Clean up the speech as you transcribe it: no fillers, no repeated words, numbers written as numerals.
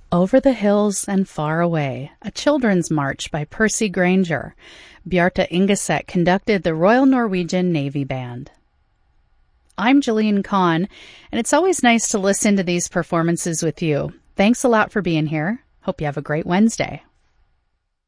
Over the Hills and Far Away, a children's march by Percy Grainger. Bjarte Ingeset conducted the Royal Norwegian Navy Band. I'm Jeline Kahn, and it's always nice to listen to these performances with you. Thanks a lot for being here. Hope you have a great Wednesday.